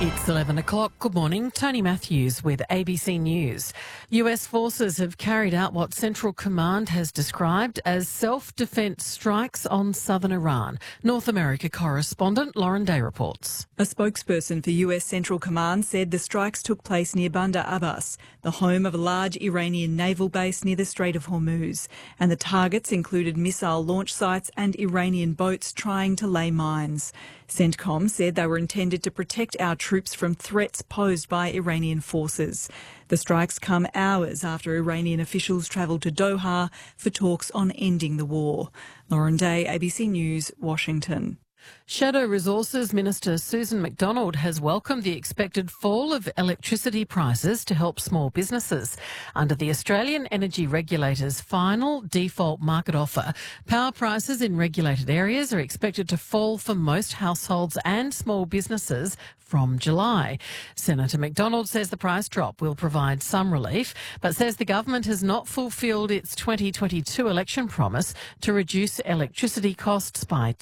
It's 11 o'clock. Good morning. Tony Matthews with ABC News. US forces have carried out what Central Command has described as self-defence strikes on southern Iran. North America correspondent Lauren Day reports. A spokesperson for US Central Command said the strikes took place near Bandar Abbas, the home of a large Iranian naval base near the Strait of Hormuz, and the targets included missile launch sites and Iranian boats trying to lay mines. CENTCOM said they were intended to protect our troops from threats posed by Iranian forces. The strikes come hours after Iranian officials travelled to Doha for talks on ending the war. Lauren Day, ABC News, Washington. Shadow Resources Minister Susan McDonald has welcomed the expected fall of electricity prices to help small businesses. Under the Australian Energy Regulator's final default market offer, power prices in regulated areas are expected to fall for most households and small businesses from July. Senator McDonald says the price drop will provide some relief, but says the government has not fulfilled its 2022 election promise to reduce electricity costs by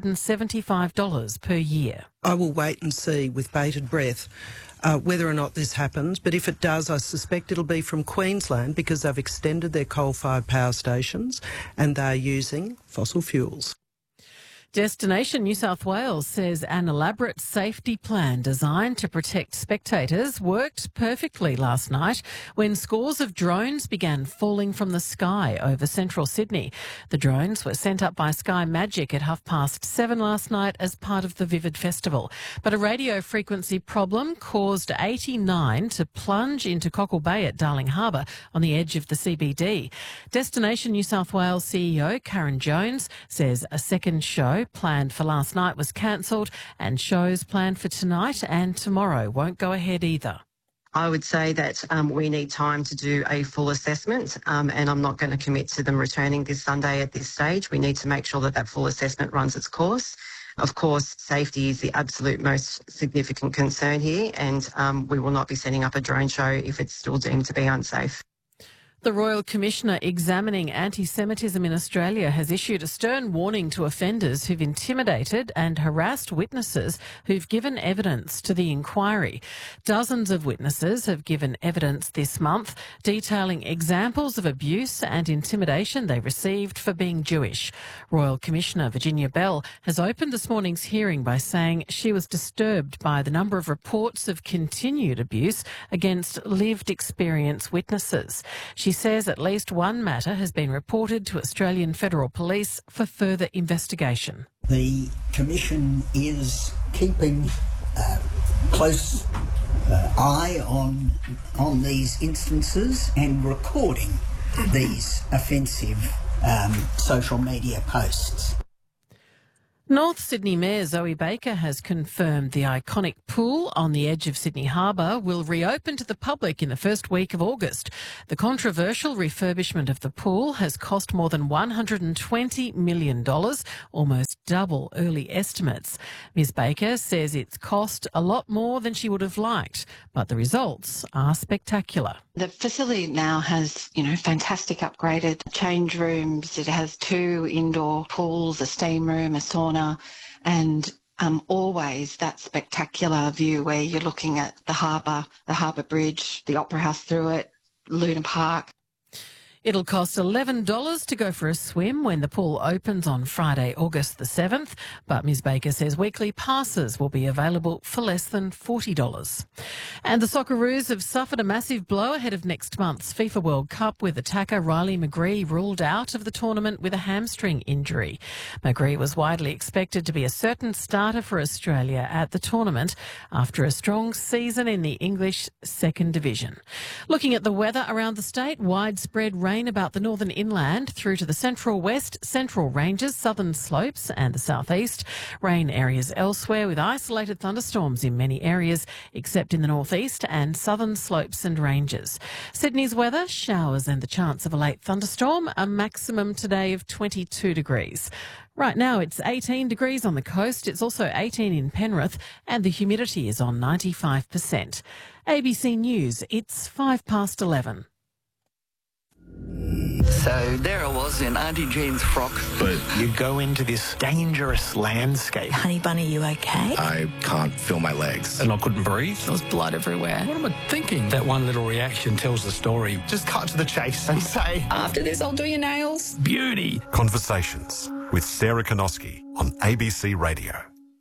$275 per year. I will wait and see with bated breath whether or not this happens, but if it does, I suspect it'll be from Queensland because they've extended their coal-fired power stations and they're using fossil fuels. Destination New South Wales says an elaborate safety plan designed to protect spectators worked perfectly last night when scores of drones began falling from the sky over central Sydney. The drones were sent up by Sky Magic at 7:30 last night as part of the Vivid Festival. But a radio frequency problem caused 89 to plunge into Cockle Bay at Darling Harbour on the edge of the CBD. Destination New South Wales CEO Karen Jones says a second show planned for last night was cancelled and shows planned for tonight and tomorrow won't go ahead either. I would say that we need time to do a full assessment and I'm not going to commit to them returning this Sunday at this stage. We need to make sure that that full assessment runs its course. Of course, safety is the absolute most significant concern here and we will not be setting up a drone show if it's still deemed to be unsafe. The Royal Commissioner examining anti-Semitism in Australia has issued a stern warning to offenders who've intimidated and harassed witnesses who've given evidence to the inquiry. Dozens of witnesses have given evidence this month, detailing examples of abuse and intimidation they received for being Jewish. Royal Commissioner Virginia Bell has opened this morning's hearing by saying she was disturbed by the number of reports of continued abuse against lived experience witnesses. She says at least one matter has been reported to Australian Federal Police for further investigation. The Commission is keeping close eye on these instances and recording these offensive social media posts. North Sydney Mayor Zoe Baker has confirmed the iconic pool on the edge of Sydney Harbour will reopen to the public in the first week of August. The controversial refurbishment of the pool has cost more than $120 million, almost double early estimates. Ms Baker says it's cost a lot more than she would have liked, but the results are spectacular. The facility now has, fantastic upgraded change rooms. It has 2 indoor pools, a steam room, a sauna, and always that spectacular view where you're looking at the harbour bridge, the Opera House through it, Luna Park. It'll cost $11 to go for a swim when the pool opens on Friday, August the 7th, but Ms Baker says weekly passes will be available for less than $40. And the Socceroos have suffered a massive blow ahead of next month's FIFA World Cup with attacker Riley McGree ruled out of the tournament with a hamstring injury. McGree was widely expected to be a certain starter for Australia at the tournament after a strong season in the English second division. Looking at the weather around the state, widespread rain about the northern inland through to the central west, central ranges, southern slopes and the southeast. Rain areas elsewhere with isolated thunderstorms in many areas except in the northeast and southern slopes and ranges. Sydney's weather, showers and the chance of a late thunderstorm, a maximum today of 22 degrees. Right now it's 18 degrees on the coast. It's also 18 in Penrith and the humidity is on 95%. ABC News, it's 11:05. So there I was in Auntie Jean's frock. But you go into this dangerous landscape. Honey Bunny, you okay? I can't feel my legs. And I couldn't breathe. There was blood everywhere. What am I thinking? That one little reaction tells the story. Just cut to the chase and say, After this, I'll do your nails. beauty. Conversations with Sarah Konoski on ABC Radio.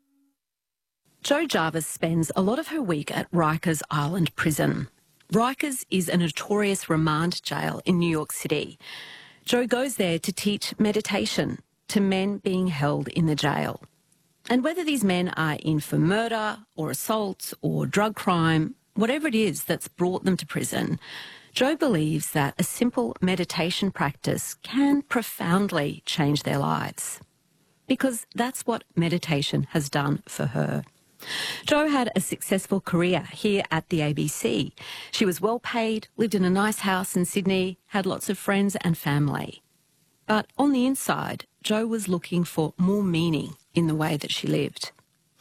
Jo Jarvis spends a lot of her week at Rikers Island Prison. Rikers is a notorious remand jail in New York City. Jo goes there to teach meditation to men being held in the jail. And whether these men are in for murder or assault or drug crime, whatever it is that's brought them to prison, Jo believes that a simple meditation practice can profoundly change their lives. Because that's what meditation has done for her. Jo had a successful career here at the ABC. She was well paid, lived in a nice house in Sydney, had lots of friends and family. But on the inside, Jo was looking for more meaning in the way that she lived.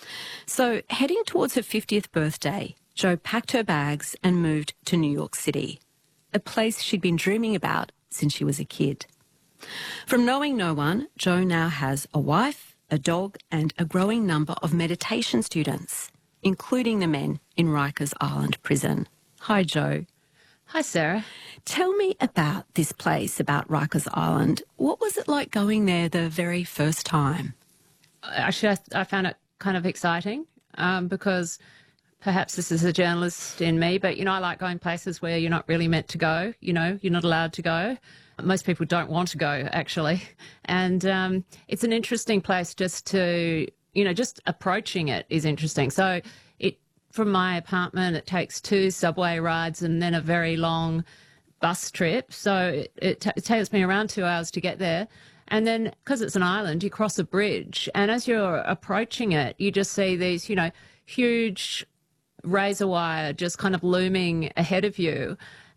So, heading towards her 50th birthday, Jo packed her bags and moved to New York City, a place she'd been dreaming about since she was a kid. From knowing no one, Jo now has a wife, a dog and a growing number of meditation students, including the men in Rikers Island Prison. Hi, Jo. Hi, Sarah. Tell me about this place, about Rikers Island. What was it like going there the very first time? Actually, I found it kind of exciting because perhaps this is a journalist in me, but, I like going places where you're not really meant to go, you're not allowed to go. Most people don't want to go, actually. And it's an interesting place just to, just approaching it is interesting. So from my apartment, it takes 2 subway rides and then a very long bus trip. So it takes me around 2 hours to get there. And then because it's an island, you cross a bridge. And as you're approaching it, you just see these, huge razor wire just kind of looming ahead of you.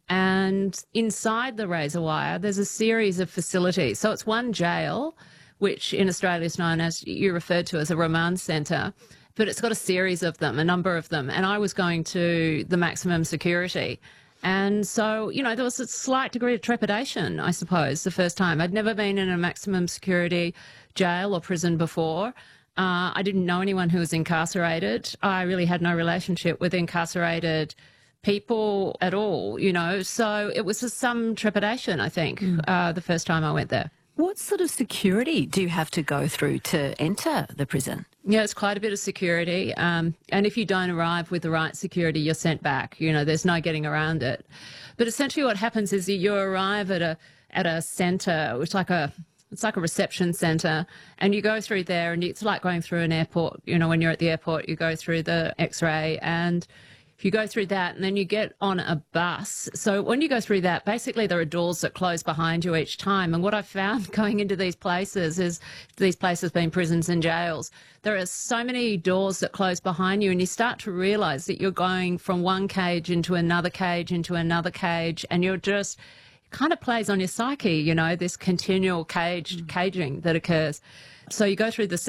And inside the razor wire, there's a series of facilities. So it's one jail, which in Australia is known as, you referred to as a remand centre, but it's got a series of them, a number of them. And I was going to the maximum security. And so, there was a slight degree of trepidation, I suppose, the first time. I'd never been in a maximum security jail or prison before. I didn't know anyone who was incarcerated. I really had no relationship with incarcerated people at all, so it was just some trepidation, I think, the first time I went there. What sort of security do you have to go through to enter the prison? Yeah, it's quite a bit of security. And if you don't arrive with the right security, you're sent back. There's no getting around it. But essentially what happens is you arrive at a centre, which it's like a reception centre, and you go through there, and it's like going through an airport. When you're at the airport, you go through the X-ray, and you go through that, and then you get on a bus. So when you go through that, basically there are doors that close behind you each time. And what I found going into these places is, these places being prisons and jails, there are so many doors that close behind you, and you start to realise that you're going from one cage into another cage into another cage, and you're just, it kind of plays on your psyche, this continual caging that occurs. So you go through the